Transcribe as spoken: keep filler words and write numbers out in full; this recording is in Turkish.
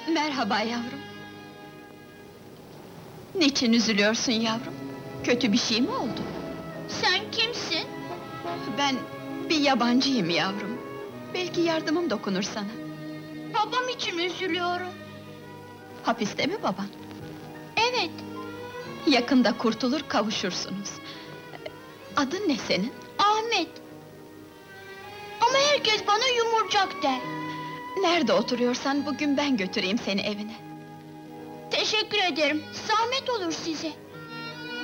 Merhaba yavrum. Niçin üzülüyorsun yavrum? Kötü bir şey mi oldu? Sen kimsin? Ben bir yabancıyım yavrum. Belki yardımım dokunur sana. Babam için üzülüyorum. Hapiste mi baban? Evet, Yakında kurtulur, kavuşursunuz. Adın ne senin? Ahmet. Ama herkes bana yumurcak der. Nerede oturuyorsan bugün ben götüreyim seni evine. Teşekkür ederim, zahmet olur size.